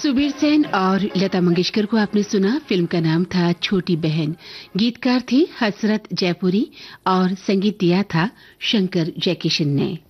सुबीर सेन और लता मंगेशकर को आपने सुना। फिल्म का नाम था छोटी बहन। गीतकार थे हसरत जयपुरी और संगीत दिया था शंकर जयकिशन ने।